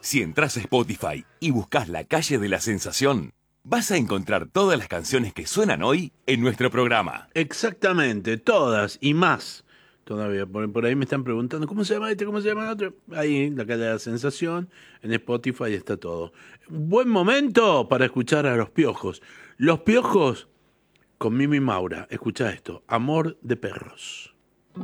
Si entras a Spotify y buscas La Calle de la Sensación, vas a encontrar todas las canciones que suenan hoy en nuestro programa. Exactamente, todas y más. Todavía, por ahí me están preguntando, ¿cómo se llama este? ¿Cómo se llama el otro? Ahí, La Calle de la Sensación, en Spotify está todo. Buen momento para escuchar a Los Piojos. Los Piojos con Mimi Maura. Escucha esto, Amor de Perros.